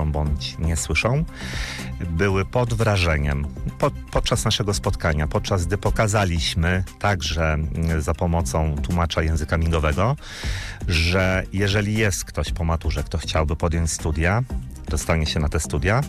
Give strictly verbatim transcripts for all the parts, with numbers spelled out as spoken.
widzą bądź nie słyszą, były pod wrażeniem po, podczas naszego spotkania, podczas gdy pokazaliśmy także za pomocą tłumacza języka migowego, że jeżeli jest ktoś po maturze, kto chciałby podjąć studia, dostanie się na te studia,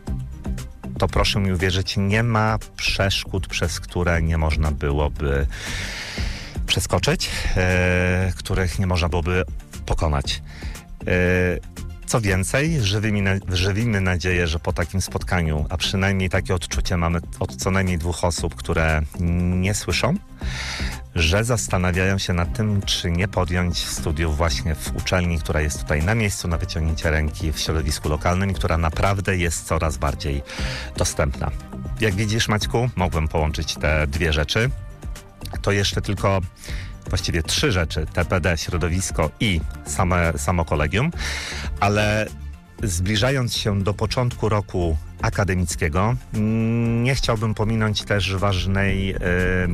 to proszę mi uwierzyć, nie ma przeszkód, przez które nie można byłoby przeskoczyć, e, których nie można byłoby pokonać. E, co więcej, żywimy, żywimy nadzieję, że po takim spotkaniu, a przynajmniej takie odczucie mamy od co najmniej dwóch osób, które nie słyszą, że zastanawiają się nad tym, czy nie podjąć studiów właśnie w uczelni, która jest tutaj na miejscu, na wyciągnięcie ręki, w środowisku lokalnym i która naprawdę jest coraz bardziej dostępna. Jak widzisz, Maćku, mogłem połączyć te dwie rzeczy. To jeszcze tylko właściwie trzy rzeczy, T P D, środowisko i same, samo kolegium, ale zbliżając się do początku roku akademickiego, nie chciałbym pominąć też ważnej, yy,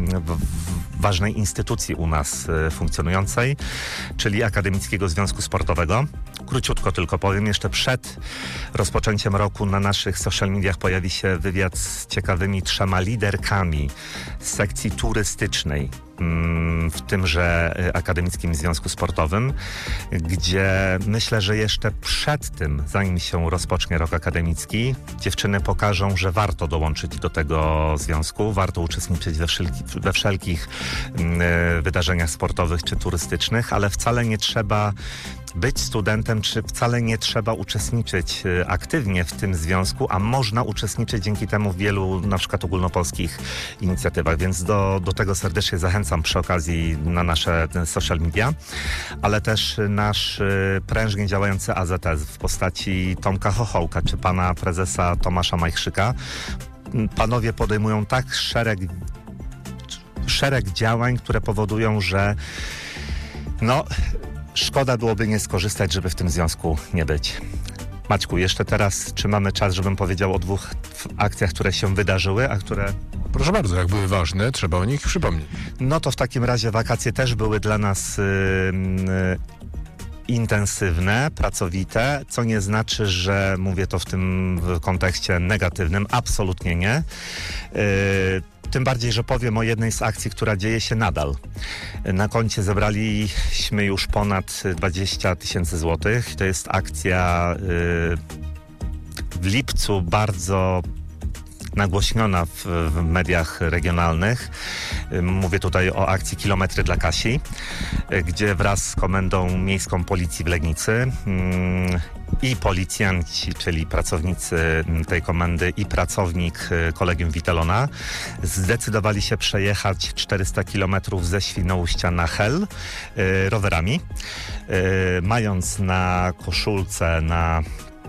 ważnej instytucji u nas yy, funkcjonującej, czyli Akademickiego Związku Sportowego. Króciutko tylko powiem, jeszcze przed rozpoczęciem roku na naszych social mediach pojawi się wywiad z ciekawymi trzema liderkami z sekcji turystycznej w tymże Akademickim Związku Sportowym, gdzie myślę, że jeszcze przed tym, zanim się rozpocznie rok akademicki, dziewczyny pokażą, że warto dołączyć do tego związku, warto uczestniczyć we, wszelki, we wszelkich y, wydarzeniach sportowych czy turystycznych, ale wcale nie trzeba być studentem, czy wcale nie trzeba uczestniczyć aktywnie w tym związku, a można uczestniczyć dzięki temu w wielu na przykład ogólnopolskich inicjatywach, więc do, do tego serdecznie zachęcam przy okazji na nasze social media, ale też nasz prężnie działający A Z S w postaci Tomka Chochołka czy pana prezesa Tomasza Majchrzyka. Panowie podejmują tak szereg, szereg działań, które powodują, że no szkoda byłoby nie skorzystać, żeby w tym związku nie być. Maćku, jeszcze teraz, czy mamy czas, żebym powiedział o dwóch akcjach, które się wydarzyły, a które... Proszę bardzo, jak były ważne, trzeba o nich przypomnieć. No to w takim razie wakacje też były dla nas yy, yy, intensywne, pracowite, co nie znaczy, że mówię to w tym kontekście negatywnym. Absolutnie nie. Yy, Tym bardziej, że powiem o jednej z akcji, która dzieje się nadal. Na koncie zebraliśmy już ponad dwadzieścia tysięcy złotych. To jest akcja yy, w lipcu bardzo nagłośniona w, w mediach regionalnych. Mówię tutaj o akcji Kilometry dla Kasi, gdzie wraz z Komendą Miejską Policji w Legnicy i policjanci, czyli pracownicy tej komendy i pracownik Kolegium Witelona zdecydowali się przejechać czterysta kilometrów ze Świnoujścia na Hel rowerami, mając na koszulce, na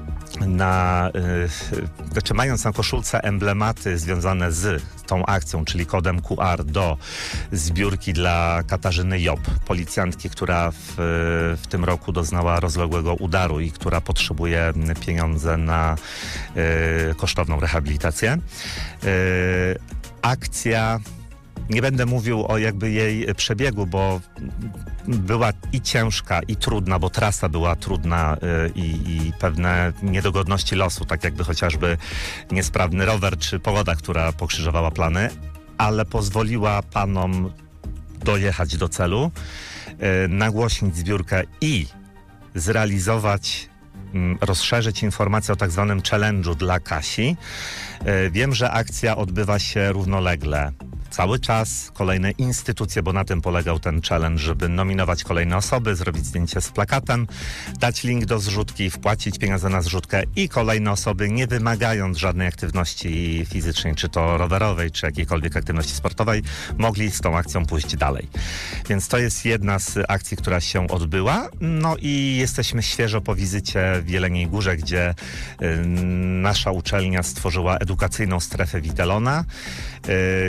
Na, yy, znaczy mając na koszulce emblematy związane z tą akcją, czyli kodem Q R do zbiórki dla Katarzyny Job, policjantki, która w, w tym roku doznała rozległego udaru i która potrzebuje pieniądze na yy, kosztowną rehabilitację. Yy, akcja... Nie będę mówił o jakby jej przebiegu, bo była i ciężka, i trudna, bo trasa była trudna yy, i pewne niedogodności losu, tak jakby chociażby niesprawny rower czy pogoda, która pokrzyżowała plany, ale pozwoliła panom dojechać do celu, yy, nagłośnić zbiórkę i zrealizować, yy, rozszerzyć informację o tak zwanym challenge'u dla Kasi. Yy, wiem, że akcja odbywa się równolegle. Cały czas kolejne instytucje, bo na tym polegał ten challenge, żeby nominować kolejne osoby, zrobić zdjęcie z plakatem, dać link do zrzutki, wpłacić pieniądze na zrzutkę i kolejne osoby, nie wymagając żadnej aktywności fizycznej, czy to rowerowej, czy jakiejkolwiek aktywności sportowej, mogli z tą akcją pójść dalej. Więc to jest jedna z akcji, która się odbyła. No i jesteśmy świeżo po wizycie w Jeleniej Górze, gdzie y, nasza uczelnia stworzyła edukacyjną strefę Witelona. Y, mianowicie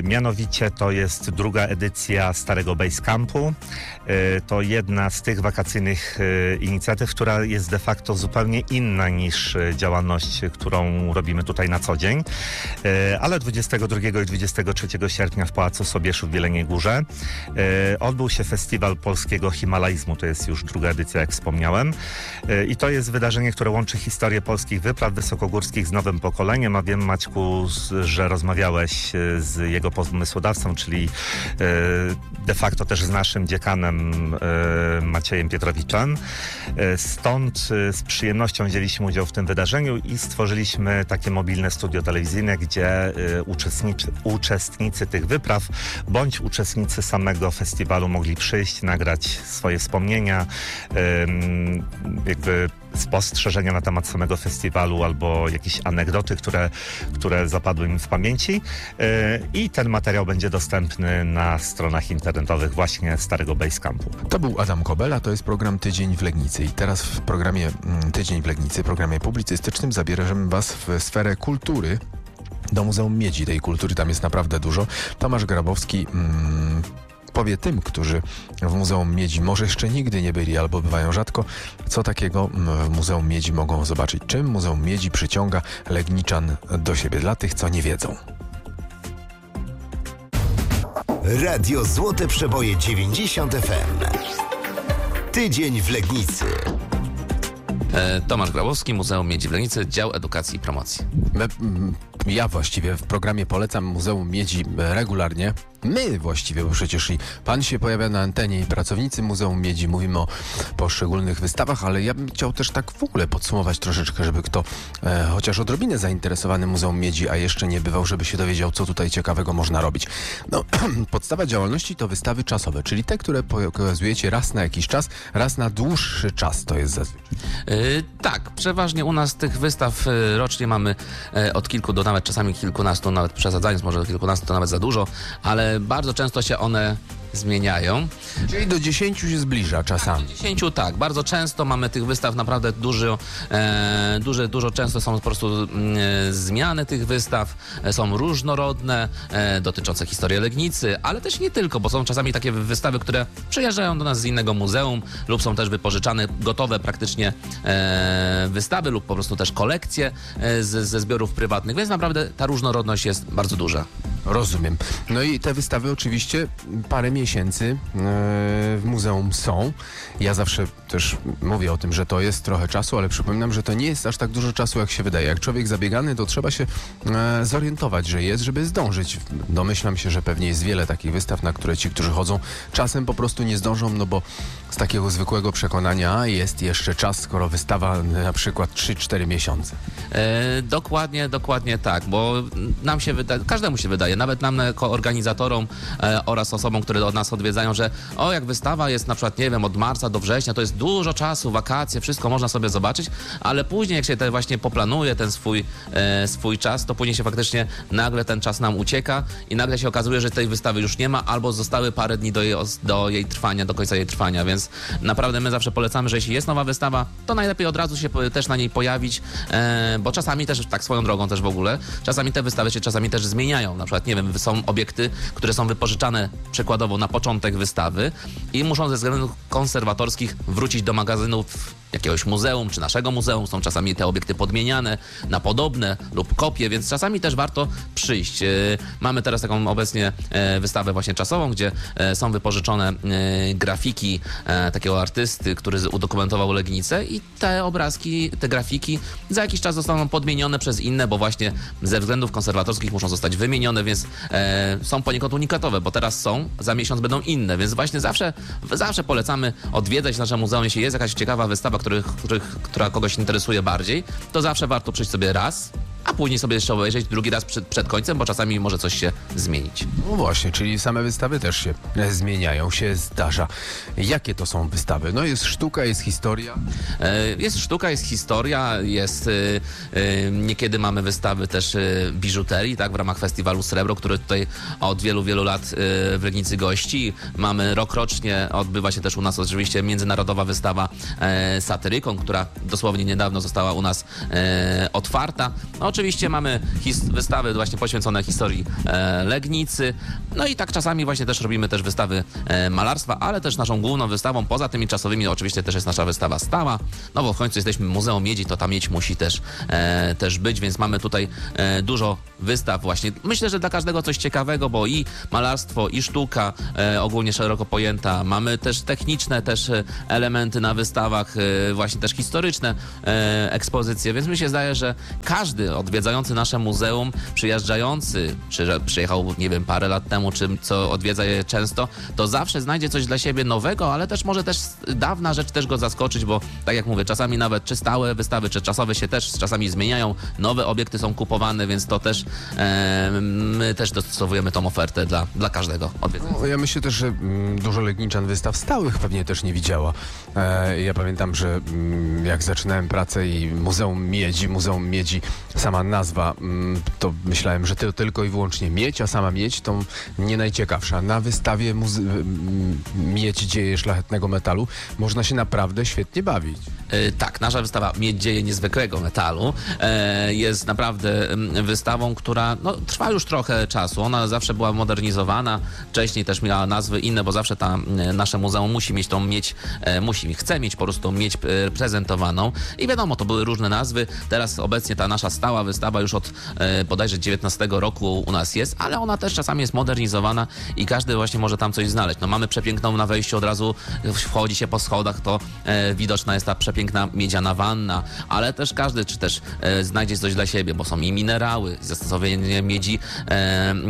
mianowicie to jest druga edycja Starego Basecampu. To jedna z tych wakacyjnych inicjatyw, która jest de facto zupełnie inna niż działalność, którą robimy tutaj na co dzień. Ale dwudziestego drugiego i dwudziestego trzeciego sierpnia w Pałacu Sobieszu w Jeleniej Górze odbył się Festiwal Polskiego Himalaizmu. To jest już druga edycja, jak wspomniałem. I to jest wydarzenie, które łączy historię polskich wypraw wysokogórskich z nowym pokoleniem. A wiem, Maćku, że rozmawiałeś z jego pomysłodawcą, czyli de facto też z naszym dziekanem Maciejem Pietrowiczem. Stąd z przyjemnością wzięliśmy udział w tym wydarzeniu i stworzyliśmy takie mobilne studio telewizyjne, gdzie uczestnicy, uczestnicy tych wypraw bądź uczestnicy samego festiwalu mogli przyjść, nagrać swoje wspomnienia, jakby spostrzeżenia na temat samego festiwalu albo jakieś anegdoty, które, które zapadły mi w pamięci. I ten materiał będzie dostępny na stronach internetowych właśnie Starego Basecampu. To był Adam Kobela, to jest program Tydzień w Legnicy. I teraz w programie Tydzień w Legnicy, programie publicystycznym, zabierzemy Was w sferę kultury. Do Muzeum Miedzi. Tej kultury tam jest naprawdę dużo. Tomasz Grabowski mm, powie tym, którzy w Muzeum Miedzi może jeszcze nigdy nie byli albo bywają rzadko, co takiego w Muzeum Miedzi mogą zobaczyć. Czym Muzeum Miedzi przyciąga Legniczan do siebie, dla tych, co nie wiedzą. Radio Złote Przeboje dziewięćdziesiąt F M. Tydzień w Legnicy. Tomasz Grabowski, Muzeum Miedzi w Legnicy, dział edukacji i promocji. Ja właściwie w programie polecam Muzeum Miedzi regularnie. My właściwie, bo przecież i pan się pojawia na antenie i pracownicy Muzeum Miedzi, mówimy o poszczególnych wystawach, ale ja bym chciał też tak w ogóle podsumować troszeczkę, żeby kto e, chociaż odrobinę zainteresowany Muzeum Miedzi, a jeszcze nie bywał, żeby się dowiedział, co tutaj ciekawego można robić. No, podstawa działalności to wystawy czasowe, czyli te, które pokazujecie raz na jakiś czas, raz na dłuższy czas to jest zazwyczaj. Yy, tak, przeważnie u nas tych wystaw yy, rocznie mamy yy, od kilku do nawet czasami kilkunastu, nawet przesadzając może do kilkunastu to nawet za dużo, ale bardzo często się one zmieniają. Czyli do dziesięciu się zbliża czasami. Tak, do dziesięciu tak. Bardzo często mamy tych wystaw naprawdę dużo, e, duże, dużo często są po prostu e, zmiany tych wystaw, e, są różnorodne, e, dotyczące historii Legnicy, ale też nie tylko, bo są czasami takie wystawy, które przyjeżdżają do nas z innego muzeum lub są też wypożyczane gotowe praktycznie e, wystawy lub po prostu też kolekcje e, z, ze zbiorów prywatnych, więc naprawdę ta różnorodność jest bardzo duża. Rozumiem. No i te wystawy oczywiście parę miesięcy w muzeum są. Ja zawsze też mówię o tym, że to jest trochę czasu, ale przypominam, że to nie jest aż tak dużo czasu, jak się wydaje. Jak człowiek zabiegany, to trzeba się zorientować, że jest, żeby zdążyć. Domyślam się, że pewnie jest wiele takich wystaw, na które ci, którzy chodzą, czasem po prostu nie zdążą, no bo z takiego zwykłego przekonania jest jeszcze czas, skoro wystawa na przykład trzy cztery miesiące. E, dokładnie, dokładnie tak, bo nam się wydaje, każdemu się wydaje, nawet nam jako organizatorom e, oraz osobom, które od nas odwiedzają, że o, jak wystawa jest na przykład, nie wiem, od marca do września, to jest dużo czasu, wakacje, wszystko można sobie zobaczyć, ale później jak się te właśnie poplanuje ten swój, e, swój czas, to później się faktycznie nagle ten czas nam ucieka i nagle się okazuje, że tej wystawy już nie ma, albo zostały parę dni do jej, do jej trwania, do końca jej trwania, więc naprawdę my zawsze polecamy, że jeśli jest nowa wystawa, to najlepiej od razu się też na niej pojawić, e, bo czasami też, tak swoją drogą też w ogóle, czasami te wystawy się czasami też zmieniają, na przykład, nie wiem, są obiekty, które są wypożyczane przykładowo na początek wystawy i muszą ze względów konserwatorskich wrócić do magazynów jakiegoś muzeum czy naszego muzeum. Są czasami te obiekty podmieniane na podobne lub kopie, więc czasami też warto przyjść. Mamy teraz taką obecnie wystawę właśnie czasową, gdzie są wypożyczone grafiki takiego artysty, który udokumentował Legnicę i te obrazki, te grafiki za jakiś czas zostaną podmienione przez inne, bo właśnie ze względów konserwatorskich muszą zostać wymienione, więc są poniekąd unikatowe, bo teraz są, za miesiąc będą inne, więc właśnie zawsze, zawsze polecamy odwiedzać nasze muzeum, jeśli jest jakaś ciekawa wystawa, których, których, która kogoś interesuje bardziej, to zawsze warto przyjść sobie raz, a później sobie jeszcze obejrzeć drugi raz przed, przed końcem, bo czasami może coś się zmienić. No właśnie, czyli same wystawy też się zmieniają, się zdarza. Jakie to są wystawy? No jest sztuka, jest historia. Jest sztuka, jest historia, jest niekiedy mamy wystawy też biżuterii, tak, w ramach festiwalu Srebro, który tutaj od wielu, wielu lat w Legnicy gości. Mamy rokrocznie, odbywa się też u nas oczywiście międzynarodowa wystawa Satyrykon, która dosłownie niedawno została u nas otwarta. No, oczywiście Oczywiście mamy his- wystawy właśnie poświęcone historii e, Legnicy, no i tak czasami właśnie też robimy też wystawy e, malarstwa, ale też naszą główną wystawą, poza tymi czasowymi, oczywiście też jest nasza wystawa stała, no bo w końcu jesteśmy Muzeum Miedzi, to ta miedź musi też, e, też być, więc mamy tutaj e, dużo wystaw właśnie. Myślę, że dla każdego coś ciekawego, bo i malarstwo, i sztuka e, ogólnie szeroko pojęta. Mamy też techniczne też e, elementy na wystawach, e, właśnie też historyczne e, ekspozycje, więc mi się zdaje, że każdy odwiedzający nasze muzeum, przyjeżdżający, czy że przyjechał, nie wiem, parę lat temu, czy co odwiedza je często, to zawsze znajdzie coś dla siebie nowego, ale też może też dawna rzecz też go zaskoczyć, bo tak jak mówię, czasami nawet czy stałe wystawy, czy czasowe się też czasami zmieniają, nowe obiekty są kupowane, więc to też e, my też dostosowujemy tą ofertę dla, dla każdego odwiedzającego. No, ja myślę też, że mm, dużo Legniczan wystaw stałych pewnie też nie widziała. E, ja pamiętam, że mm, jak zaczynałem pracę i Muzeum Miedzi, Muzeum Miedzi, sama nazwa, mm, to myślałem, że to tylko i wyłącznie miedź, a sama miedź to nie najciekawsza. Na wystawie muze- m- Miedź dzieje szlachetnego metalu można się naprawdę świetnie bawić. E, tak, nasza wystawa Miedź dzieje niezwykłego metalu e, jest naprawdę m, wystawą, która no, trwa już trochę czasu. Ona zawsze była modernizowana, wcześniej też miała nazwy inne, bo zawsze ta, e, nasze muzeum musi mieć tą miedź, e, musi, chce mieć po prostu miedź e, prezentowaną i wiadomo, to były różne nazwy. Teraz obecnie ta nasza stała wystawa już od e, bodajże dziewiętnastego roku u nas jest, ale ona też czasami jest modernizowana i każdy właśnie może tam coś znaleźć. No mamy przepiękną na wejściu, od razu wchodzi się po schodach, to e, widoczna jest ta przepiękna miedziana wanna, ale też każdy czy też e, znajdzie coś dla siebie, bo są i minerały, zastosowanie miedzi e, mm,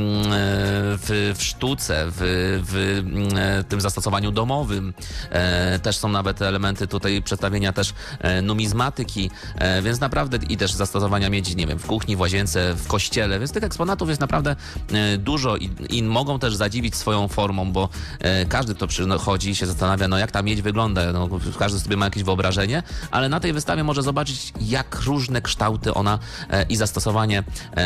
w, w sztuce, w, w e, tym zastosowaniu domowym. E, też są nawet elementy tutaj przedstawienia też e, numizmatyki, e, więc naprawdę i też zastosowania miedzi, nie wiem, w kuchni, w łazience, w kościele, więc tych eksponatów jest naprawdę e, dużo i, i mogą też zadziwić swoją formą, bo e, każdy, kto przychodzi, się zastanawia, no jak ta miedź wygląda, no, każdy sobie ma jakieś wyobrażenie, ale na tej wystawie może zobaczyć, jak różne kształty ona e, i zastosowanie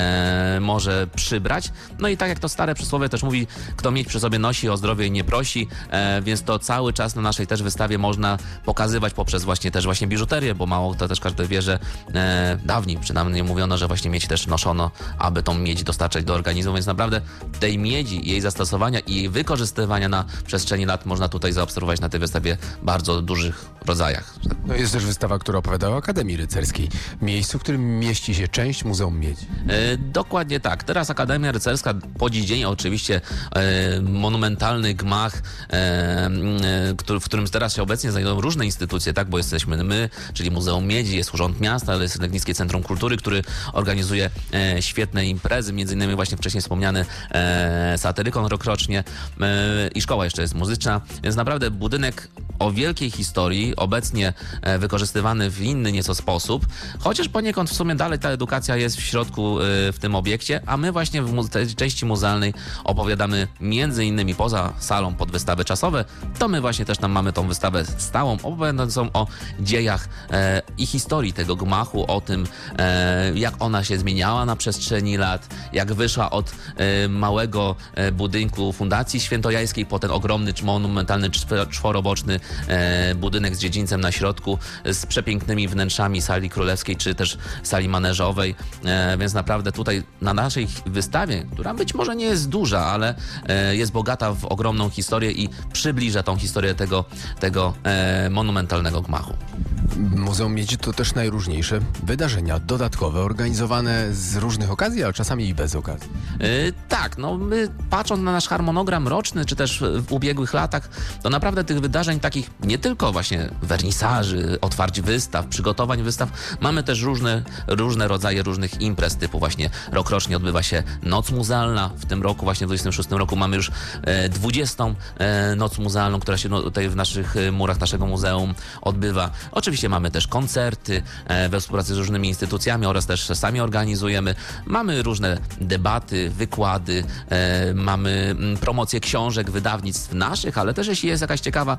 e, może przybrać. No i tak jak to stare przysłowie też mówi, kto miedź przy sobie nosi, o zdrowie nie prosi, e, więc to cały czas na naszej też wystawie można pokazywać poprzez właśnie też właśnie biżuterię, bo mało to też każdy wie, że e, dawniej przynajmniej mówiono, że właśnie miedź też noszono, aby tą miedź dostarczać do organizmu, więc naprawdę tej miedzi, jej zastosowania i jej wykorzystywania na przestrzeni lat można tutaj zaobserwować na tej wystawie bardzo dużych rodzajach. No jest też wystawa, która opowiada o Akademii Rycerskiej, miejscu, w którym mieści się część Muzeum Miedzi. E, dokładnie tak. Teraz Akademia Rycerska po dziś dzień oczywiście e, monumentalny gmach, e, e, który, w którym teraz się obecnie znajdują różne instytucje, tak, bo jesteśmy my, czyli Muzeum Miedzi, jest Urząd Miasta, ale jest Legnickie Centrum Kultury, który organizuje e, świetne imprezy, między innymi właśnie wcześniej wspomniany e, Satyrykon rokrocznie e, i szkoła jeszcze jest muzyczna, więc naprawdę budynek o wielkiej historii, obecnie e, wykorzystywany w inny nieco sposób, chociaż poniekąd w sumie dalej ta edukacja jest w środku e, w tym obiekcie, a my właśnie w mu- tej części muzealnej opowiadamy między innymi poza salą pod wystawy czasowe, to my właśnie też tam mamy tą wystawę stałą, opowiadającą o dziejach e, i historii tego gmachu, o tym e, jak ona się zmieniała na przestrzeni lat, jak wyszła od e, małego e, budynku Fundacji Świętojańskiej po ten ogromny, czy monumentalny, czw- czworoboczny e, budynek z dziedzińcem na środku, z przepięknymi wnętrzami sali królewskiej, czy też sali maneżowej, e, więc naprawdę tutaj na naszej wystawie, która być może nie jest duża, ale e, jest bogata w ogromną historię i przybliża tą historię tego, tego e, monumentalnego gmachu. Muzeum Miedzi to też najróżniejsze wydarzenia dodatkowe, organizowane z różnych okazji, ale czasami i bez okazji. Yy, tak, no my patrząc na nasz harmonogram roczny, czy też w ubiegłych latach, to naprawdę tych wydarzeń takich nie tylko właśnie wernisaży, otwarć wystaw, przygotowań wystaw, mamy też różne, różne rodzaje różnych imprez, typu właśnie rokrocznie odbywa się Noc Muzealna, w tym roku, właśnie w dwudziestym szóstym roku mamy już e, dwudziestą e, Noc Muzealną, która się no, tutaj w naszych e, murach naszego muzeum odbywa. Oczywiście mamy też koncerty e, we współpracy z różnymi instytucjami oraz też sami organizujemy. Mamy różne debaty, wykłady, e, mamy m, promocję książek, wydawnictw naszych, ale też jeśli jest jakaś ciekawa książka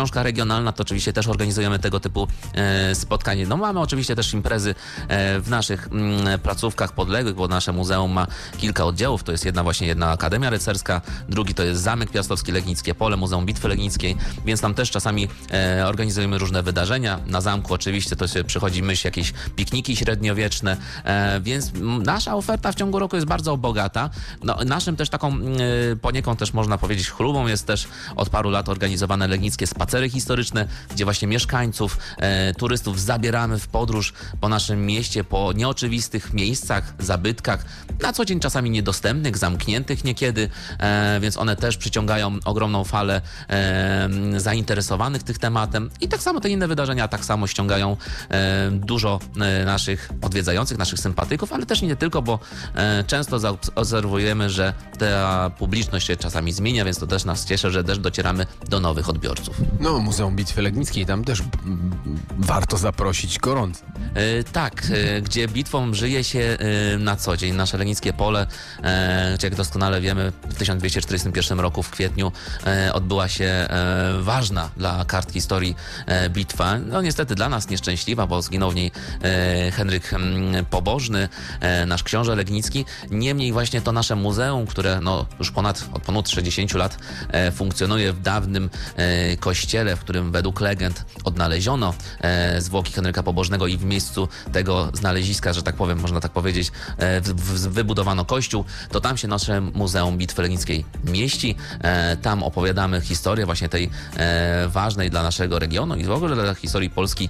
książka regionalna, to oczywiście też organizujemy tego typu e, spotkanie. No mamy oczywiście też imprezy e, w naszych m, placówkach podległych, bo nasze muzeum ma kilka oddziałów. To jest jedna właśnie jedna Akademia Rycerska, drugi to jest Zamek Piastowski, Legnickie Pole, Muzeum Bitwy Legnickiej, więc tam też czasami e, organizujemy różne wydarzenia. Na zamku oczywiście to się przychodzi myśl jakieś pikniki średniowieczne, e, więc m, nasza oferta w ciągu roku jest bardzo bogata. No, naszym też taką e, poniekąd też można powiedzieć chlubą jest też od paru lat organizowane legnickie spacery historyczne, gdzie właśnie mieszkańców, e, turystów zabieramy w podróż po naszym mieście, po nieoczywistych miejscach, zabytkach, na co dzień czasami niedostępnych, zamkniętych niekiedy, e, więc one też przyciągają ogromną falę e, zainteresowanych tych tematem i tak samo te inne wydarzenia tak samo ściągają e, dużo e, naszych odwiedzających, naszych sympatyków, ale też nie tylko, bo e, często zaobserwujemy, że ta publiczność się czasami zmienia, więc to też nas cieszy, że też docieramy do nowych odbiorców. No, Muzeum Bitwy Legnickiej, tam też mm, warto zaprosić gorąco. E, tak, e, gdzie bitwą żyje się e, na co dzień. Nasze Legnickie Pole, e, gdzie jak doskonale wiemy, w tysiąc dwieście czterdziestym pierwszym roku w kwietniu e, odbyła się e, ważna dla kart historii e, bitwa. No niestety dla nas nieszczęśliwa, bo zginął w niej e, Henryk m, Pobożny, e, nasz książę legnicki. Niemniej właśnie to nasze muzeum, które no, już ponad, od ponad sześćdziesięciu lat e, funkcjonuje w dawnym e, kościele, w którym według legend odnaleziono e, zwłoki Henryka Pobożnego i w miejscu tego znaleziska, że tak powiem, można tak powiedzieć, e, w, w, wybudowano kościół, to tam się nasze Muzeum Bitwy Legnickiej mieści. E, tam opowiadamy historię właśnie tej e, ważnej dla naszego regionu i w ogóle dla historii Polski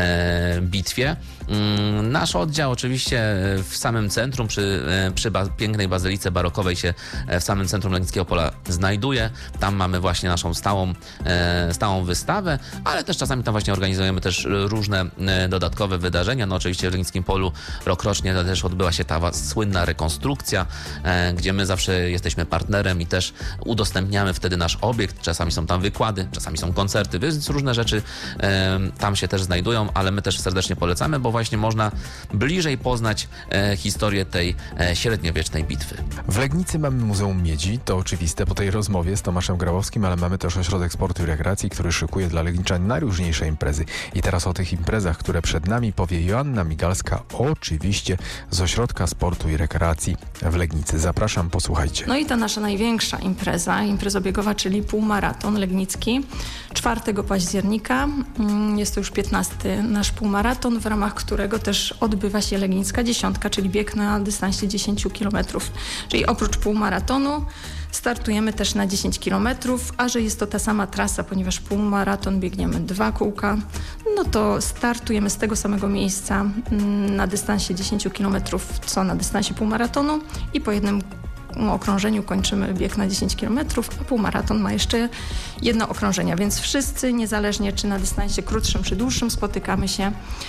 e, bitwie. Mm, nasz oddział oczywiście w samym centrum, przy, przy ba- pięknej bazylice barokowej się w samym centrum Legnickiego Pola znajduje. Tam mamy właśnie naszą stałą, e, stałą wystawę, ale też czasami tam właśnie organizujemy też różne e, dodatkowe wydarzenia. No oczywiście w Legnickim Polu rokrocznie też odbyła się ta słynna rekonstrukcja, e, gdzie my zawsze jesteśmy partnerem i też udostępniamy wtedy nasz obiekt. Czasami są tam wykłady, czasami są koncerty, więc różne rzeczy e, tam się też znajdują, ale my też serdecznie polecamy, bo właśnie można bliżej poznać e, historię tej e, średniowiecznej bitwy. W Legnicy mamy Muzeum Miedzi, to oczywiste po tej rozmowie z Tomaszem Grabowskim, ale mamy też Ośrodek Sportu i Rekreacji, który szykuje dla Legniczan najróżniejsze imprezy. I teraz o tych imprezach, które przed nami, powie Joanna Migalska, oczywiście z Ośrodka Sportu i Rekreacji w Legnicy. Zapraszam, posłuchajcie. No i ta nasza największa impreza, impreza biegowa, czyli półmaraton legnicki, czwartego października. Jest to już piętnasty nasz półmaraton, w ramach którego też odbywa się Legnicka Dziesiątka, czyli bieg na dystansie dziesięć kilometrów. Czyli oprócz półmaratonu startujemy też na dziesięć kilometrów, a że jest to ta sama trasa, ponieważ półmaraton biegniemy dwa kółka, no to startujemy z tego samego miejsca na dystansie dziesięć kilometrów, co na dystansie półmaratonu i po jednym okrążeniu kończymy bieg na dziesięć kilometrów, a półmaraton ma jeszcze jedno okrążenie, więc wszyscy, niezależnie czy na dystansie krótszym czy dłuższym, spotykamy się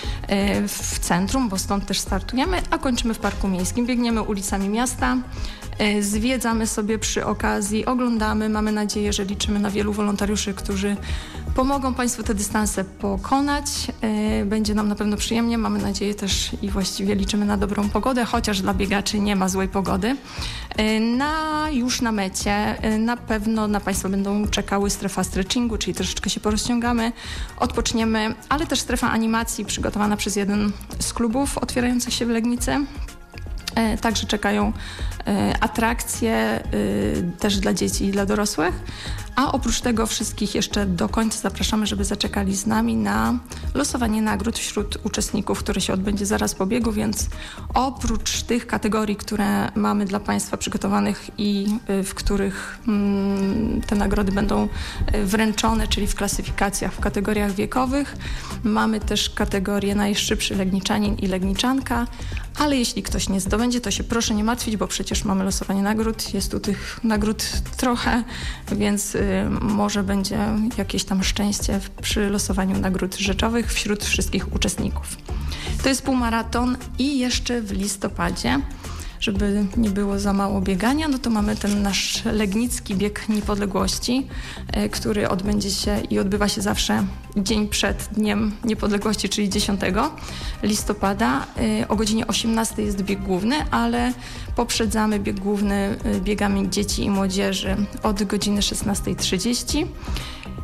w centrum, bo stąd też startujemy, a kończymy w Parku Miejskim. Biegniemy ulicami miasta, zwiedzamy sobie przy okazji, oglądamy, mamy nadzieję, że liczymy na wielu wolontariuszy, którzy pomogą Państwu te dystanse pokonać. Będzie nam na pewno przyjemnie, mamy nadzieję też i właściwie liczymy na dobrą pogodę, chociaż dla biegaczy nie ma złej pogody. Na, już na mecie na pewno na Państwa będą czekały strefa stretchingu, czyli troszeczkę się porozciągamy, odpoczniemy, ale też strefa animacji przygotowana przez jeden z klubów otwierających się w Legnicy. Także czekają atrakcje też dla dzieci i dla dorosłych. A oprócz tego wszystkich jeszcze do końca zapraszamy, żeby zaczekali z nami na losowanie nagród wśród uczestników, które się odbędzie zaraz po biegu, więc oprócz tych kategorii, które mamy dla Państwa przygotowanych i w których mm, te nagrody będą wręczone, czyli w klasyfikacjach, w kategoriach wiekowych, mamy też kategorię najszybszy Legniczanin i Legniczanka, ale jeśli ktoś nie zdobędzie, to się proszę nie martwić, bo przecież mamy losowanie nagród, jest tu tych nagród trochę, więc y, może będzie jakieś tam szczęście przy losowaniu nagród rzeczowych wśród wszystkich uczestników. To jest półmaraton i jeszcze w listopadzie, żeby nie było za mało biegania, no to mamy ten nasz Legnicki Bieg Niepodległości, y, który odbędzie się i odbywa się zawsze dzień przed Dniem Niepodległości, czyli dziesiątego listopada. Y, o godzinie osiemnastej jest bieg główny, ale poprzedzamy bieg główny y, biegami dzieci i młodzieży od godziny szesnastej trzydzieści.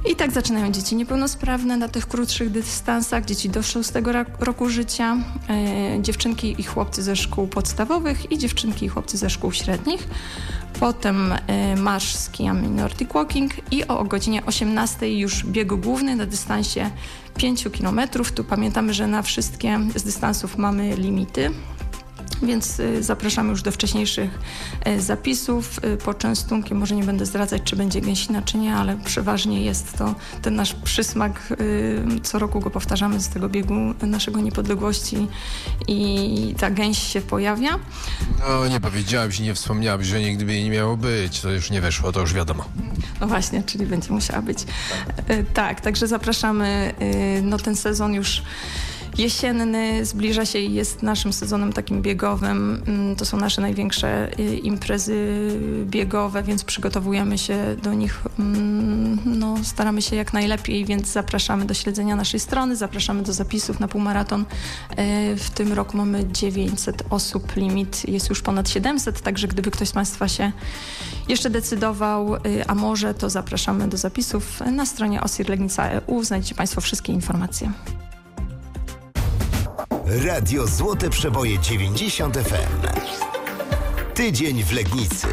I tak zaczynają dzieci niepełnosprawne na tych krótszych dystansach, dzieci do szóstego roku życia, e, dziewczynki i chłopcy ze szkół podstawowych i dziewczynki i chłopcy ze szkół średnich. Potem e, marsz z kijami Nordic Walking i o godzinie osiemnastej już bieg główny na dystansie pięciu kilometrów. Tu pamiętamy, że na wszystkie z dystansów mamy limity. Więc y, zapraszamy już do wcześniejszych y, zapisów. Y, poczęstunkiem może nie będę zdradzać, czy będzie gęsina, czy nie, ale przeważnie jest to ten nasz przysmak. Y, co roku go powtarzamy z tego biegu naszego niepodległości i ta gęś się pojawia. No nie powiedziałabyś, nie wspomniałabyś, że nigdy by jej nie miało być. To już nie weszło, to już wiadomo. No właśnie, czyli będzie musiała być. Y, tak, także zapraszamy. Y, no ten sezon już jesienny zbliża się i jest naszym sezonem takim biegowym. To są nasze największe imprezy biegowe, więc przygotowujemy się do nich, no, staramy się jak najlepiej, więc zapraszamy do śledzenia naszej strony, zapraszamy do zapisów na półmaraton. W tym roku mamy dziewięćset osób, limit jest już ponad siedemset, także gdyby ktoś z Państwa się jeszcze decydował, a może, to zapraszamy do zapisów na stronie osir legnica kropka e u. Znajdziecie Państwo wszystkie informacje. Radio Złote Przeboje dziewięćdziesiąt F M. Tydzień w Legnicy.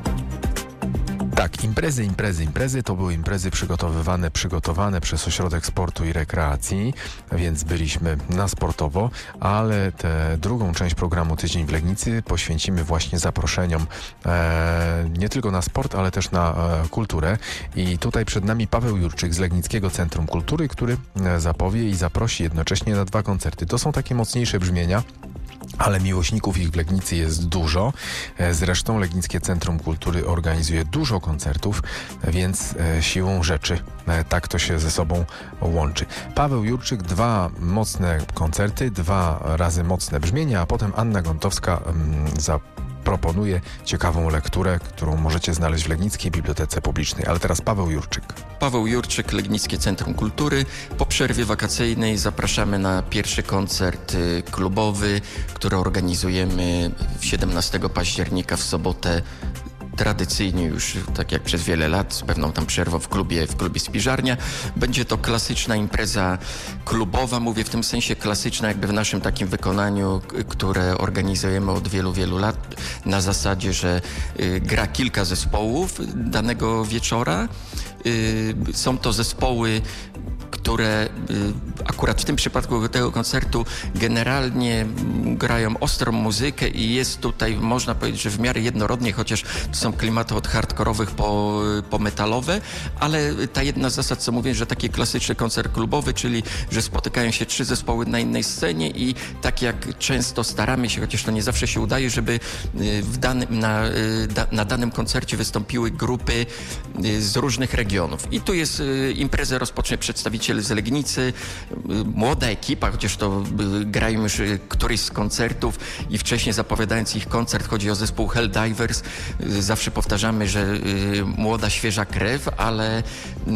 Tak, imprezy, imprezy, imprezy to były imprezy przygotowywane, przygotowane przez Ośrodek Sportu i Rekreacji, więc byliśmy na sportowo, ale tę drugą część programu Tydzień w Legnicy poświęcimy właśnie zaproszeniom e, nie tylko na sport, ale też na e, kulturę. I tutaj przed nami Paweł Jurczyk z Legnickiego Centrum Kultury, który e, zapowie i zaprosi jednocześnie na dwa koncerty. To są takie mocniejsze brzmienia, ale miłośników ich w Legnicy jest dużo. Zresztą Legnickie Centrum Kultury organizuje dużo koncertów, więc siłą rzeczy tak to się ze sobą łączy. Paweł Jurczyk, dwa mocne koncerty, dwa razy mocne brzmienia, a potem Anna Gontowska za proponuje ciekawą lekturę, którą możecie znaleźć w Legnickiej Bibliotece Publicznej. Ale teraz Paweł Jurczyk. Paweł Jurczyk, Legnickie Centrum Kultury. Po przerwie wakacyjnej zapraszamy na pierwszy koncert klubowy, który organizujemy siedemnastego października w sobotę. Tradycyjnie już, tak jak przez wiele lat, z pewną tam przerwą w klubie, w klubie Spiżarnia. Będzie to klasyczna impreza klubowa, mówię w tym sensie klasyczna, jakby w naszym takim wykonaniu, które organizujemy od wielu, wielu lat, na zasadzie, że y, gra kilka zespołów danego wieczora. Y, są to zespoły, które y, akurat w tym przypadku tego koncertu generalnie grają ostrą muzykę i jest tutaj, można powiedzieć, że w miarę jednorodnie, chociaż to są klimaty od hardkorowych po, po metalowe, ale ta jedna z zasad, co mówię, że taki klasyczny koncert klubowy, czyli że spotykają się trzy zespoły na innej scenie i tak jak często staramy się, chociaż to nie zawsze się udaje, żeby w danym, na, na danym koncercie wystąpiły grupy z różnych regionów. I tu jest imprezę rozpocznie przedstawiciel z Legnicy, młoda ekipa, chociaż to grają już któryś z koncertów i wcześniej zapowiadając ich koncert, chodzi o zespół Helldivers. Zawsze powtarzamy, że młoda, świeża krew, ale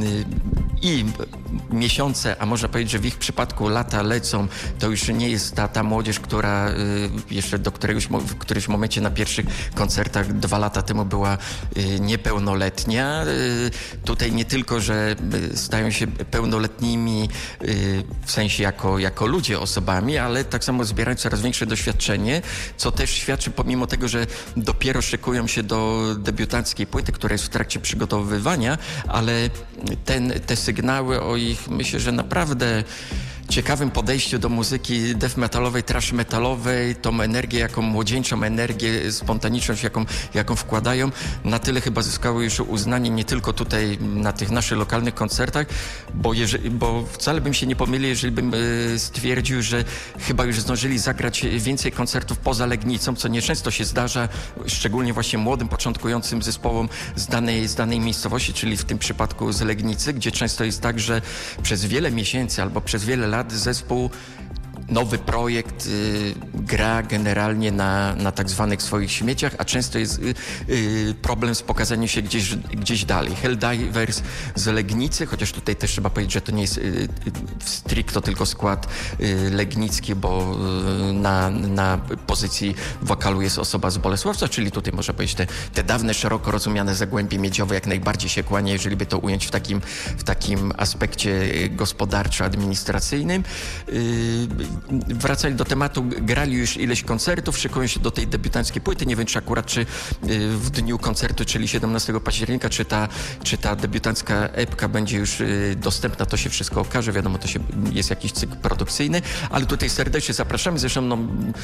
i miesiące, a można powiedzieć, że w ich przypadku lata lecą, to już nie jest ta, ta młodzież, która jeszcze do któregoś, w którymś momencie na pierwszych koncertach dwa lata temu była niepełnoletnia. Tutaj nie tylko, że stają się pełnoletnimi w sensie jako, jako ludzie, osobami, ale tak samo zbierają coraz większe doświadczenie, co też świadczy pomimo tego, że dopiero szykują się do debiutanckiej płyty, która jest w trakcie przygotowywania, ale ten, te sygnały o ich, myślę, że naprawdę ciekawym podejściu do muzyki death metalowej, thrash metalowej, tą energię, jaką młodzieńczą energię, spontaniczność, jaką, jaką wkładają, na tyle chyba zyskały już uznanie nie tylko tutaj na tych naszych lokalnych koncertach, bo, jeżeli, bo wcale bym się nie pomylił, jeżeli bym y, stwierdził, że chyba już zdążyli zagrać więcej koncertów poza Legnicą, co nieczęsto się zdarza, szczególnie właśnie młodym, początkującym zespołom z danej, z danej miejscowości, czyli w tym przypadku z Legnicy, gdzie często jest tak, że przez wiele miesięcy albo przez wiele lat zespół nowy projekt y, gra generalnie na, na tak zwanych swoich śmieciach, a często jest y, y, problem z pokazaniem się gdzieś, gdzieś dalej. Helldivers z Legnicy, chociaż tutaj też trzeba powiedzieć, że to nie jest y, y, stricto tylko skład y, legnicki, bo y, na, na pozycji wokalu jest osoba z Bolesławca, czyli tutaj można powiedzieć te, te dawne, szeroko rozumiane Zagłębie Miedziowe jak najbardziej się kłania, jeżeli by to ująć w takim, w takim aspekcie gospodarczo-administracyjnym. Y, Wracali do tematu, grali już ileś koncertów, szykują się do tej debiutanckiej płyty. Nie wiem, czy akurat czy w dniu koncertu, czyli siedemnastego października, czy ta, czy ta debiutancka epka będzie już dostępna, to się wszystko okaże. Wiadomo, to się, jest jakiś cykl produkcyjny, ale tutaj serdecznie zapraszamy. Zresztą no,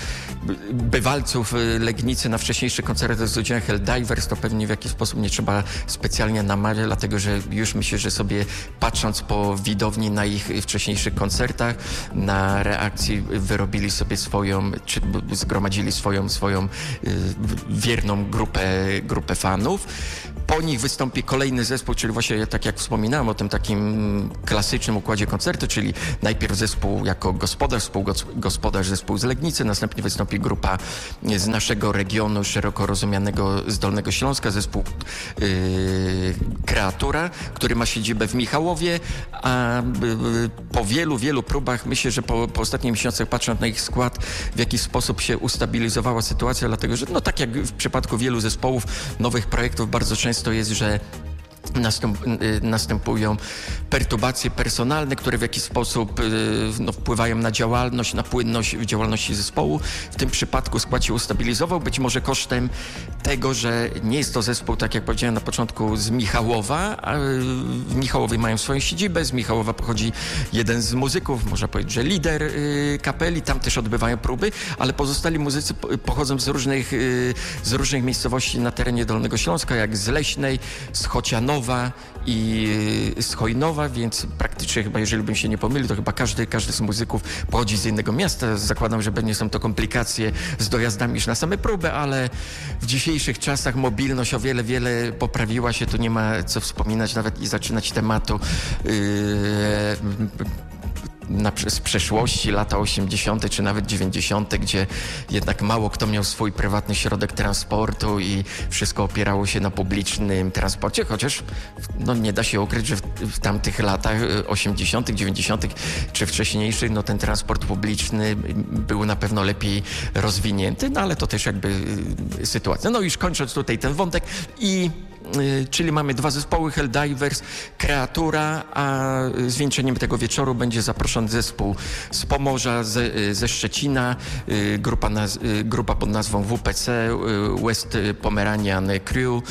bywalców Legnicy na wcześniejszych koncertach z udziałem Helldivers to pewnie w jakiś sposób nie trzeba specjalnie namawiać, dlatego że już myślę, że sobie patrząc po widowni na ich wcześniejszych koncertach, na reakcji wyrobili sobie swoją, czy zgromadzili swoją, swoją wierną grupę, grupę fanów. Po nich wystąpi kolejny zespół, czyli właśnie tak jak wspominałem o tym takim klasycznym układzie koncertu, czyli najpierw zespół jako gospodarz, współgospodarz zespół z Legnicy, następnie wystąpi grupa z naszego regionu szeroko rozumianego z Dolnego Śląska, zespół yy, Kreatura, który ma siedzibę w Michałowie, a yy, po wielu, wielu próbach, myślę, że po, po ostatnich miesiącach, patrząc na ich skład, w jakiś sposób się ustabilizowała sytuacja, dlatego że no tak jak w przypadku wielu zespołów, nowych projektów, bardzo często jest, że Następ, następują perturbacje personalne, które w jakiś sposób no, wpływają na działalność, na płynność w działalności zespołu. W tym przypadku skład się ustabilizował, być może kosztem tego, że nie jest to zespół, tak jak powiedziałem na początku, z Michałowa. A w Michałowie mają swoją siedzibę, z Michałowa pochodzi jeden z muzyków, można powiedzieć, że lider kapeli, tam też odbywają próby, ale pozostali muzycy pochodzą z różnych, z różnych miejscowości na terenie Dolnego Śląska, jak z Leśnej, z Chocianowa i z Chojnowa, więc praktycznie chyba, jeżeli bym się nie pomylił, to chyba każdy, każdy z muzyków pochodzi z innego miasta. Zakładam, że pewnie są to komplikacje z dojazdami już na same próby, ale w dzisiejszych czasach mobilność o wiele, wiele poprawiła się. Tu nie ma co wspominać nawet i zaczynać tematu yy, Na, z przeszłości, lata osiemdziesiąte czy nawet dziewięćdziesiąte, gdzie jednak mało kto miał swój prywatny środek transportu i wszystko opierało się na publicznym transporcie, chociaż no, nie da się ukryć, że w, w tamtych latach osiemdziesiątych, dziewięćdziesiątych czy wcześniejszych, no ten transport publiczny był na pewno lepiej rozwinięty, no ale to też jakby sytuacja. No już kończąc tutaj ten wątek i czyli mamy dwa zespoły, Helldivers, Kreatura, a zwieńczeniem tego wieczoru będzie zaproszony zespół z Pomorza, ze, ze Szczecina, grupa, naz, grupa pod nazwą W P C, West Pomeranian Crew.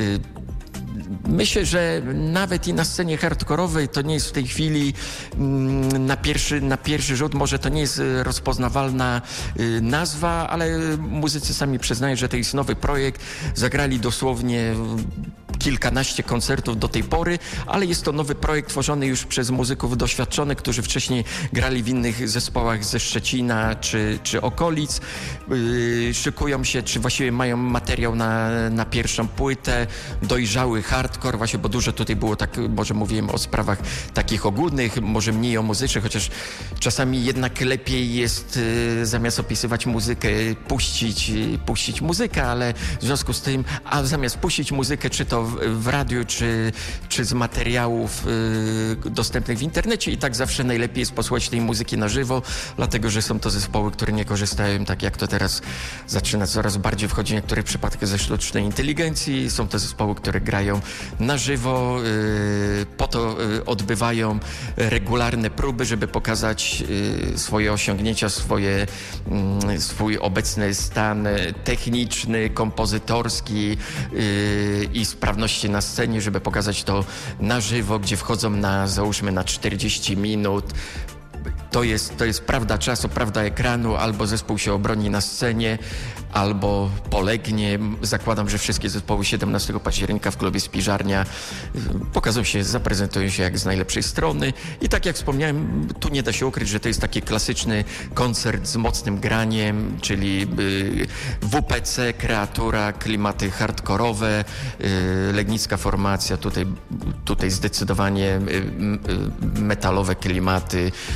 Myślę, że nawet i na scenie hardkorowej to nie jest w tej chwili na pierwszy, na pierwszy rzut, może to nie jest rozpoznawalna nazwa, ale muzycy sami przyznają, że to jest nowy projekt. Zagrali dosłownie kilkanaście koncertów do tej pory, ale jest to nowy projekt tworzony już przez muzyków doświadczonych, którzy wcześniej grali w innych zespołach ze Szczecina czy, czy okolic. Yy, szykują się, czy właściwie mają materiał na, na pierwszą płytę, dojrzały hardcore, właśnie, bo dużo tutaj było, tak, może mówiłem o sprawach takich ogólnych, może mniej o muzycznych, chociaż czasami jednak lepiej jest yy, zamiast opisywać muzykę, puścić, yy, puścić muzykę, ale w związku z tym, a zamiast puścić muzykę, czy to w, w radiu, czy, czy z materiałów yy, dostępnych w internecie, i tak zawsze najlepiej jest posłuchać tej muzyki na żywo, dlatego że są to zespoły, które nie korzystają, tak jak to teraz zaczyna coraz bardziej wchodzić w niektórych przypadkach ze sztucznej inteligencji. Są to zespoły, które grają na żywo, yy, po to yy, odbywają regularne próby, żeby pokazać yy, swoje osiągnięcia, swoje, yy, swój obecny stan techniczny, kompozytorski yy, i sprawności na scenie, żeby pokazać to na żywo, gdzie wchodzą na, załóżmy, na czterdzieści minut. To jest, to jest prawda czasu, prawda ekranu, albo zespół się obroni na scenie, albo polegnie. Zakładam, że wszystkie zespoły siedemnastego października w klubie Spiżarnia pokażą się, zaprezentują się jak z najlepszej strony. I tak jak wspomniałem, tu nie da się ukryć, że to jest taki klasyczny koncert z mocnym graniem, czyli W P C, Kreatura, klimaty hardkorowe, legnicka formacja, tutaj, tutaj zdecydowanie metalowe klimaty, death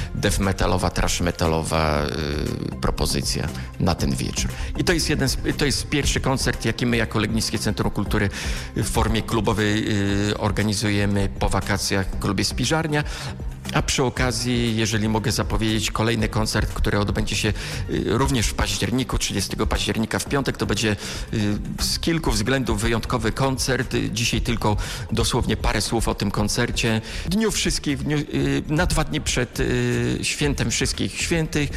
metalowa, trash metalowa y, propozycja na ten wieczór. I to jest jeden, z, to jest pierwszy koncert, jaki my jako Legnickie Centrum Kultury w formie klubowej y, organizujemy po wakacjach w klubie Spiżarnia. A przy okazji, jeżeli mogę zapowiedzieć, kolejny koncert, który odbędzie się również w październiku, trzydziestego października w piątek, to będzie z kilku względów wyjątkowy koncert. Dzisiaj tylko dosłownie parę słów o tym koncercie. W Dniu Wszystkich, w dniu, na dwa dni przed Świętem Wszystkich Świętych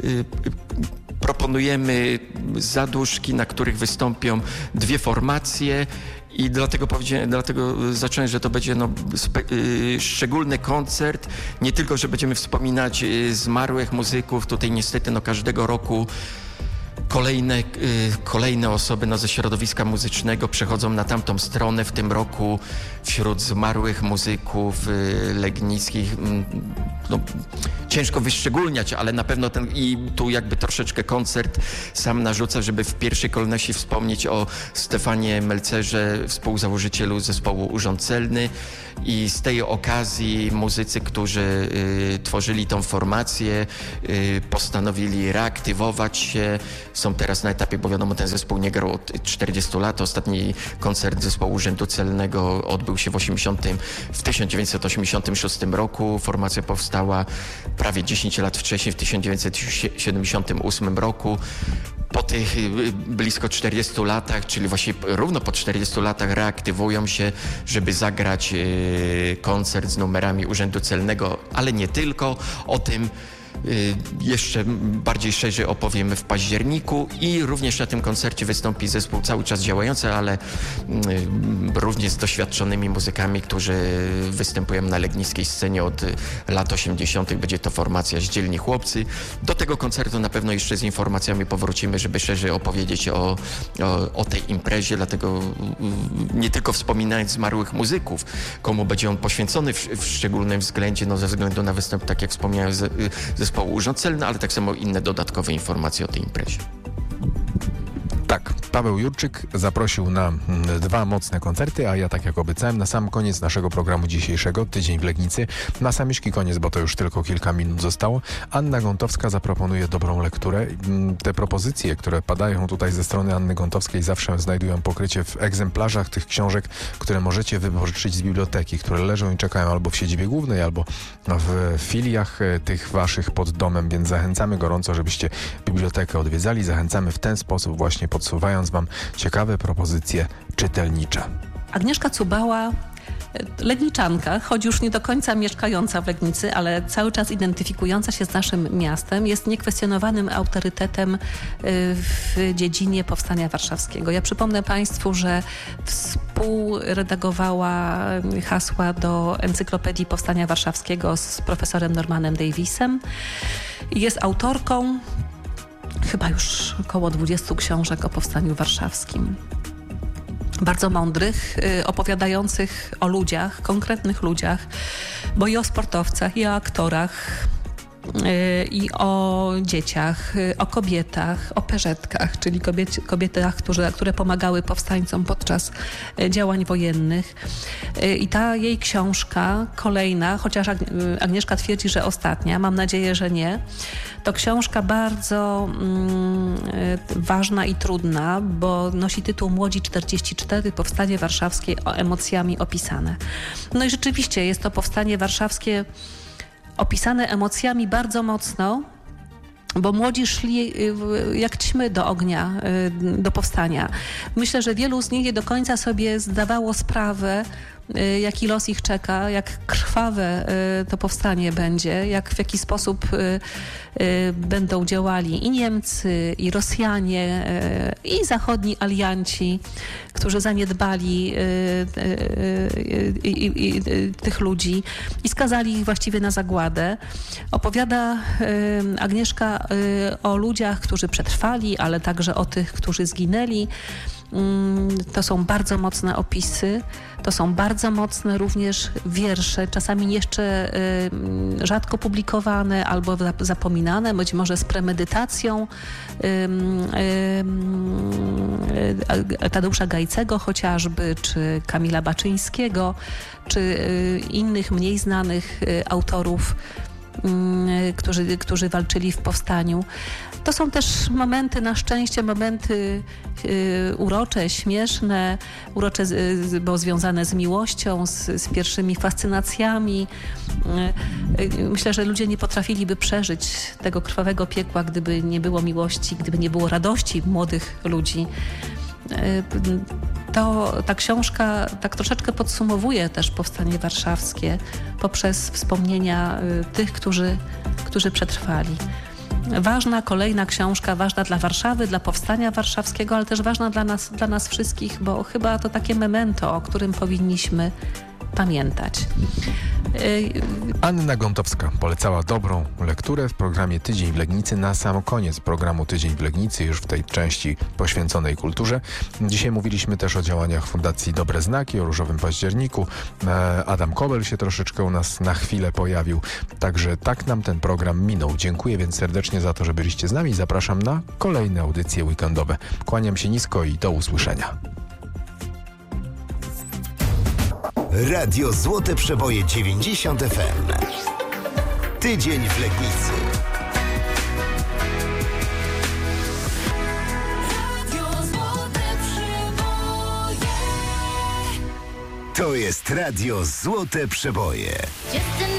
proponujemy zaduszki, na których wystąpią dwie formacje. I dlatego powiedziałem, dlatego zacząłem, że to będzie no, spe, y, szczególny koncert. Nie tylko, że będziemy wspominać y, zmarłych muzyków. Tutaj niestety no, każdego roku kolejne, y, kolejne osoby no, ze środowiska muzycznego przechodzą na tamtą stronę. W tym roku wśród zmarłych muzyków y, legnickich y, no, ciężko wyszczególniać, ale na pewno ten i tu jakby troszeczkę koncert sam narzuca, żeby w pierwszej kolejności wspomnieć o Stefanie Melcerze, współzałożycielu zespołu Urząd Celny, i z tej okazji muzycy, którzy y, tworzyli tą formację, y, postanowili reaktywować się. Są teraz na etapie, bo wiadomo, ten zespół nie grał od czterdziestu lat. Ostatni koncert zespołu Urzędu Celnego odbył się w, osiemdziesiątym, w tysiąc dziewięćset osiemdziesiątym szóstym roku. Formacja powstała prawie dziesięć lat wcześniej, w tysiąc dziewięćset siedemdziesiątym ósmym roku. Po tych blisko czterdziestu latach, czyli właśnie równo po czterdziestu latach, reaktywują się, żeby zagrać koncert z numerami Urzędu Celnego, ale nie tylko. O tym jeszcze bardziej szerzej opowiemy w październiku i również na tym koncercie wystąpi zespół cały czas działający, ale również z doświadczonymi muzykami, którzy występują na legnickiej scenie od lat osiemdziesiątych. Będzie to formacja Zdzielni Chłopcy. Do tego koncertu na pewno jeszcze z informacjami powrócimy, żeby szerzej opowiedzieć o, o, o tej imprezie, dlatego nie tylko wspominając zmarłych muzyków, komu będzie on poświęcony w, w szczególnym względzie, no ze względu na występ, tak jak wspomniałem, z, zespołu Urząd Celny, ale tak samo inne dodatkowe informacje o tej imprezie. Tak, Paweł Jurczyk zaprosił na dwa mocne koncerty, a ja, tak jak obiecałem, na sam koniec naszego programu dzisiejszego, Tydzień w Legnicy, na samiuszki koniec, bo to już tylko kilka minut zostało, Anna Gątowska zaproponuje dobrą lekturę. Te propozycje, które padają tutaj ze strony Anny Gątowskiej, zawsze znajdują pokrycie w egzemplarzach tych książek, które możecie wypożyczyć z biblioteki, które leżą i czekają albo w siedzibie głównej, albo w filiach tych waszych pod domem, więc zachęcamy gorąco, żebyście bibliotekę odwiedzali. Zachęcamy w ten sposób, właśnie podsuwając wam ciekawe propozycje czytelnicze. Agnieszka Cubała, legniczanka, choć już nie do końca mieszkająca w Legnicy, ale cały czas identyfikująca się z naszym miastem, jest niekwestionowanym autorytetem w dziedzinie Powstania Warszawskiego. Ja przypomnę Państwu, że współredagowała hasła do Encyklopedii Powstania Warszawskiego z profesorem Normanem Davisem. Jest autorką chyba już około dwudziestu książek o Powstaniu Warszawskim. Bardzo mądrych, y, opowiadających o ludziach, konkretnych ludziach, bo i o sportowcach, i o aktorach, y, i o dzieciach, y, o kobietach, o perzetkach, czyli kobiet, kobietach, które, które pomagały powstańcom podczas y, działań wojennych. Y, I ta jej książka, kolejna, chociaż Agnieszka twierdzi, że ostatnia, mam nadzieję, że nie, to książka bardzo mm, ważna i trudna, bo nosi tytuł Młodzi czterdzieści cztery, Powstanie Warszawskie emocjami opisane. No i rzeczywiście jest to Powstanie Warszawskie opisane emocjami bardzo mocno, bo młodzi szli jak ćmy do ognia, do powstania. Myślę, że wielu z nich nie do końca sobie zdawało sprawę, jaki los ich czeka, jak krwawe to powstanie będzie, jak w jaki sposób będą działali i Niemcy, i Rosjanie, i zachodni alianci, którzy zaniedbali i, i, i, tych ludzi i skazali ich właściwie na zagładę. Opowiada Agnieszka o ludziach, którzy przetrwali, ale także o tych, którzy zginęli. To są bardzo mocne opisy, to są bardzo mocne również wiersze, czasami jeszcze y, rzadko publikowane albo zapominane, być może z premedytacją y, y, y, Tadeusza Gajcego chociażby, czy Kamila Baczyńskiego, czy y, innych mniej znanych y, autorów którzy, którzy walczyli w powstaniu. To są też momenty, na szczęście, momenty y, urocze, śmieszne, urocze, z, bo związane z miłością, z, z pierwszymi fascynacjami. Y, y, myślę, że ludzie nie potrafiliby przeżyć tego krwawego piekła, gdyby nie było miłości, gdyby nie było radości młodych ludzi. Y, to, ta książka tak troszeczkę podsumowuje też Powstanie Warszawskie poprzez wspomnienia y, tych, którzy, którzy przetrwali. Ważna kolejna książka, ważna dla Warszawy, dla Powstania Warszawskiego, ale też ważna dla nas, dla nas wszystkich, bo chyba to takie memento, o którym powinniśmy pamiętać. Anna Gątowska polecała dobrą lekturę w programie Tydzień w Legnicy. Na sam koniec programu Tydzień w Legnicy, już w tej części poświęconej kulturze. Dzisiaj mówiliśmy też o działaniach Fundacji Dobre Znaki, o Różowym Październiku. Adam Kobel się troszeczkę u nas na chwilę pojawił. Także tak nam ten program minął. Dziękuję więc serdecznie za to, że byliście z nami. Zapraszam na kolejne audycje weekendowe. Kłaniam się nisko i do usłyszenia. Radio Złote Przeboje dziewięćdziesiąt F M. Tydzień w Legnicy. Radio Złote Przeboje. To jest Radio Złote Przeboje.